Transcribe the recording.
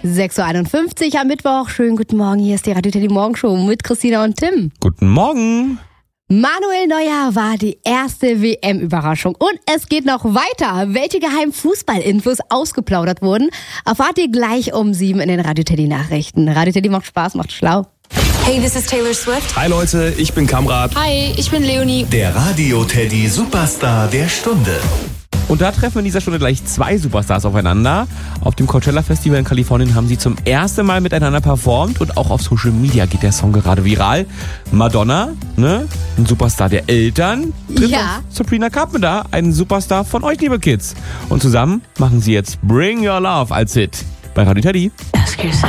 6.51 Uhr am Mittwoch. Schönen guten Morgen, hier ist die Radio Teddy Morgenshow mit Christina und Tim. Guten Morgen. Manuel Neuer war die erste WM-Überraschung. Und es geht noch weiter. Welche geheimen Fußballinfos ausgeplaudert wurden, erfahrt ihr gleich um 7 in den Radio Teddy Nachrichten. Radio Teddy macht Spaß, macht schlau. Hey, this is Taylor Swift. Hi Leute, ich bin Kamrat. Hi, ich bin Leonie. Der Radio Teddy Superstar der Stunde. Und da treffen in dieser Stunde gleich zwei Superstars aufeinander. Auf dem Coachella Festival in Kalifornien haben sie zum ersten Mal miteinander performt und auch auf Social Media geht der Song gerade viral. Madonna, ne? Ein Superstar der Eltern. Trifft auf Sabrina Carpenter, ein Superstar von euch, liebe Kids. Und zusammen machen sie jetzt Bring Your Love als Hit bei Radio Teddy.